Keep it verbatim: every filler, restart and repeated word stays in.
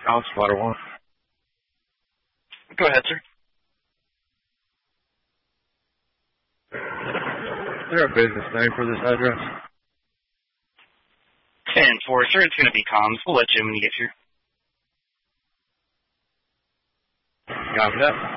House Water One. Go ahead, sir. Is there a business name for this address? ten four, sir. It's going to be comms. We'll let you in when you get here. Copy that.